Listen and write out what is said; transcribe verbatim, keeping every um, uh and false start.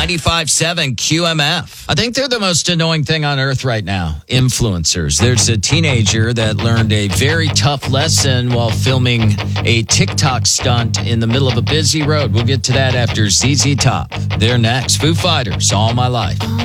ninety-five point seven Q M F. I think they're the most annoying thing on earth right now. Influencers. There's a teenager that learned a very tough lesson while filming a TikTok stunt in the middle of a busy road. We'll get to that after Z Z Top. They're next. Foo Fighters, All My Life.